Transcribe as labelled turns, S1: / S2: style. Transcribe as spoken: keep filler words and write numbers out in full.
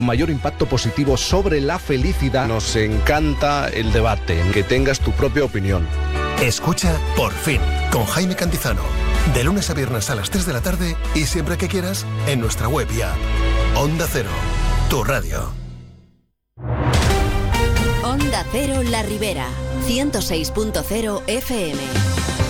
S1: mayor impacto positivo sobre la felicidad.
S2: Nos encanta el debate, que tengas tu propia opinión.
S3: Escucha Por Fin, con Jaime Cantizano. De lunes a viernes a las tres de la tarde y siempre que quieras en nuestra web y app. Onda Cero, tu radio.
S4: Onda Cero La Ribera, ciento seis punto cero F M.